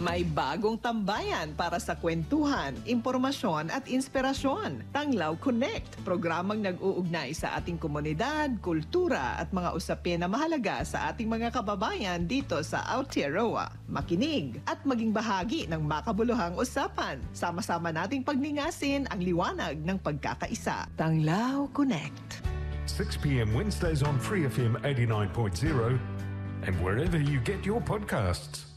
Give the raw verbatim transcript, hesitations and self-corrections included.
May bagong tambayan para sa kwentuhan, impormasyon at inspirasyon. Tanglaw Connect, programang nag-uugnay sa ating komunidad, kultura at mga usapin na mahalaga sa ating mga kababayan dito sa Aotearoa. Makinig at maging bahagi ng makabuluhang usapan. Sama-sama nating pagningasin ang liwanag ng pagkakaisa. Tanglaw Connect. six p.m. Wednesdays on Free F M eighty-nine point zero and wherever you get your podcasts.